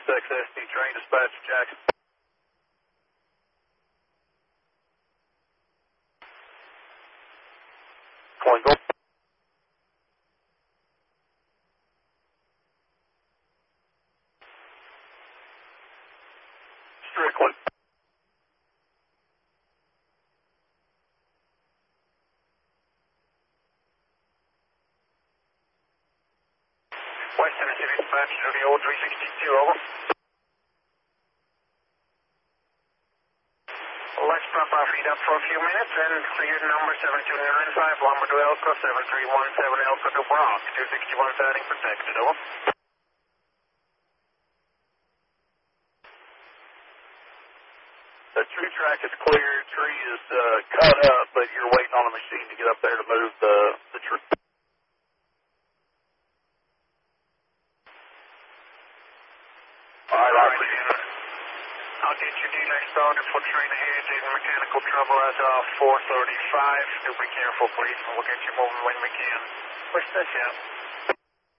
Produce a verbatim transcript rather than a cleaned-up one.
X S T train dispatch Jackson. Point go. Strickland. West Tennessee dispatch to the O three sixty-two, over. Let's drop our feet up for a few minutes and clear number seven two nine five, Lombardo Elko, seven three one seven Elko to Brock, two sixty-one siding protected, over. The tree track is clear, tree is uh, cut up, but you're waiting on a machine to get up there to move the, the tree. All right, all right. I'll get your D-Lex started for train ahead in mechanical trouble as of four thirty-five. Do be careful, please, and we'll get you moving when we can. Push this, yeah.